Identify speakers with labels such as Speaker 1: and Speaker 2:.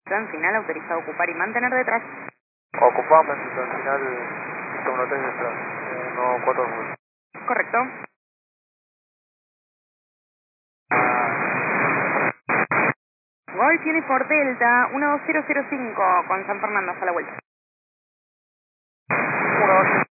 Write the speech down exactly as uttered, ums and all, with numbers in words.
Speaker 1: En final autorizado a ocupar y mantener detrás.
Speaker 2: Ocupamos, al final, uno tres detrás, uno cuatro.
Speaker 1: Correcto. Golf Uniform Delta uno dos cero cero cinco con San Fernando hasta la vuelta.
Speaker 2: uno dos